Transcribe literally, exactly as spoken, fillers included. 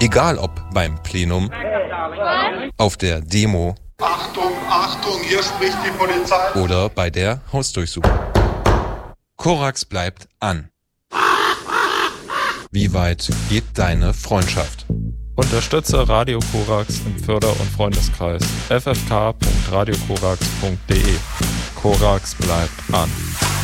Egal ob beim Plenum, auf der Demo, Achtung, Achtung, hier spricht die Polizei. Oder bei der Hausdurchsuchung. Korax bleibt an. Wie weit geht deine Freundschaft? Unterstütze Radio Korax im Förder- und Freundeskreis. f f k punkt radio korax punkt d e. Korax bleibt an.